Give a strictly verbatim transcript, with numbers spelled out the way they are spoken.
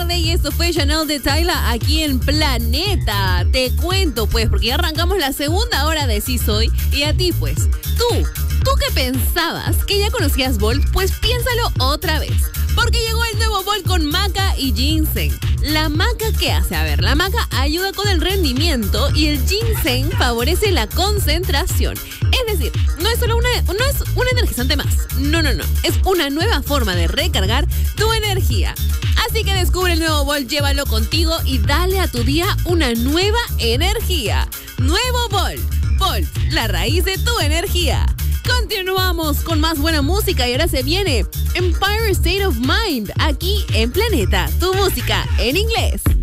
tarde y esto fue Chanel de Tyla aquí en Planeta. Te cuento pues, porque ya arrancamos la segunda hora de Sí Soy y a ti pues, tú, tú que pensabas que ya conocías Volt, pues piénsalo otra vez. Porque llegó el nuevo Volt con maca y ginseng. ¿La maca qué hace? A ver, la maca ayuda con el rendimiento y el ginseng favorece la concentración. Es decir, no es solo una, no es un energizante más. No, no, no. Es una nueva forma de recargar tu energía. Así que descubre el nuevo Volt, llévalo contigo y dale a tu día una nueva energía. Nuevo Volt. Volt, la raíz de tu energía. Continuamos con más buena música y ahora se viene Empire State of Mind aquí en Planeta, tu música en inglés.